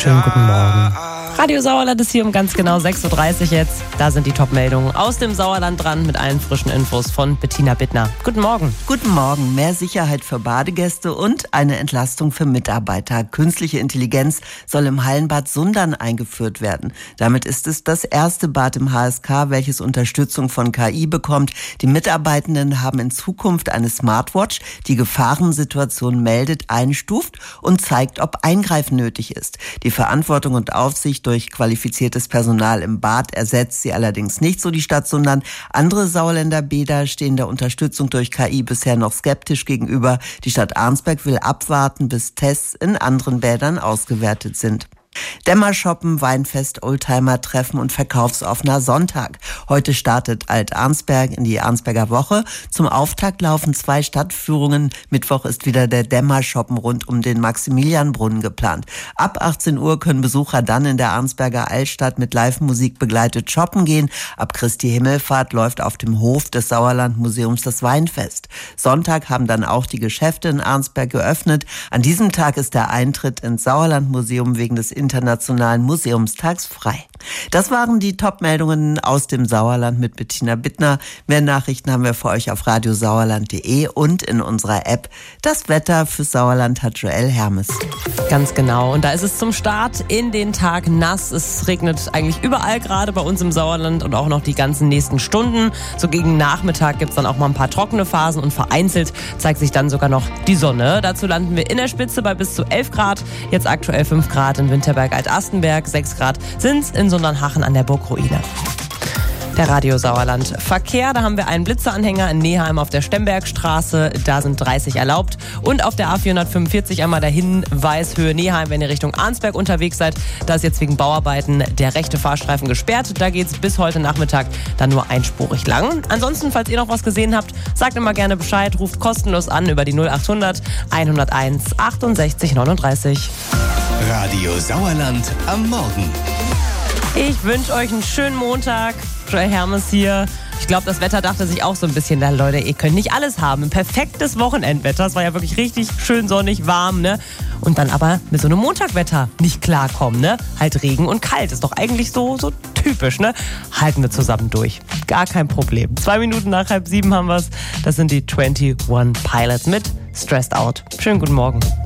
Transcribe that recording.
Schönen guten Morgen. Radio Sauerland ist hier um ganz genau 6.30 Uhr jetzt. Da sind die Top-Meldungen aus dem Sauerland dran mit allen frischen Infos von Bettina Bittner. Guten Morgen. Guten Morgen. Mehr Sicherheit für Badegäste und eine Entlastung für Mitarbeiter. Künstliche Intelligenz soll im Hallenbad Sundern eingeführt werden. Damit ist es das erste Bad im HSK, welches Unterstützung von KI bekommt. Die Mitarbeitenden haben in Zukunft eine Smartwatch, die Gefahrensituationen meldet, einstuft und zeigt, ob Eingreifen nötig ist. Die Verantwortung und Aufsicht durch qualifiziertes Personal im Bad ersetzt sie allerdings nicht, so die Stadt Sundern. Andere Sauerländer Bäder stehen der Unterstützung durch KI bisher noch skeptisch gegenüber. Die Stadt Arnsberg will abwarten, bis Tests in anderen Bädern ausgewertet sind. Dämmershoppen, Weinfest, Oldtimer-Treffen und verkaufsoffener Sonntag. Heute startet Alt-Arnsberg in die Arnsberger Woche. Zum Auftakt laufen 2 Stadtführungen. Mittwoch ist wieder der Dämmershoppen rund um den Maximilianbrunnen geplant. Ab 18 Uhr können Besucher dann in der Arnsberger Altstadt mit Live-Musik begleitet shoppen gehen. Ab Christi Himmelfahrt läuft auf dem Hof des Sauerlandmuseums das Weinfest. Sonntag haben dann auch die Geschäfte in Arnsberg geöffnet. An diesem Tag ist der Eintritt ins Sauerlandmuseum wegen des Internationalen Museumstags frei. Das waren die Top-Meldungen aus dem Sauerland mit Bettina Bittner. Mehr Nachrichten haben wir für euch auf radiosauerland.de und in unserer App. Das Wetter fürs Sauerland hat Joel Hermes. Ganz genau. Und da ist es zum Start in den Tag nass. Es regnet eigentlich überall, gerade bei uns im Sauerland und auch noch die ganzen nächsten Stunden. So gegen Nachmittag gibt es dann auch mal ein paar trockene Phasen und vereinzelt zeigt sich dann sogar noch die Sonne. Dazu landen wir in der Spitze bei bis zu 11 Grad. Jetzt aktuell 5 Grad in Winterberg-Alt-Astenberg, 6 Grad sind's in Sundernhachen an der Burgruine. Der Radio Sauerland Verkehr, da haben wir einen Blitzeranhänger in Neheim auf der Stembergstraße, da sind 30 erlaubt. Und auf der A445 einmal der Hinweis Höhe Neheim, wenn ihr Richtung Arnsberg unterwegs seid, da ist jetzt wegen Bauarbeiten der rechte Fahrstreifen gesperrt. Da geht's bis heute Nachmittag dann nur einspurig lang. Ansonsten, falls ihr noch was gesehen habt, sagt immer gerne Bescheid, ruft kostenlos an über die 0800 101 68 39. Radio Sauerland am Morgen. Ich wünsche euch einen schönen Montag. Joel Hermes hier. Ich glaube, das Wetter dachte sich auch so ein bisschen, na Leute, ihr könnt nicht alles haben. Ein perfektes Wochenendwetter. Es war ja wirklich richtig schön sonnig, warm, ne? Und dann aber mit so einem Montagwetter nicht klarkommen, ne? Halt Regen und kalt. Ist doch eigentlich so typisch, ne? Halten wir zusammen durch. Gar kein Problem. 2 Minuten nach 6:30 haben wir's. Das sind die 21 Pilots mit Stressed Out. Schönen guten Morgen.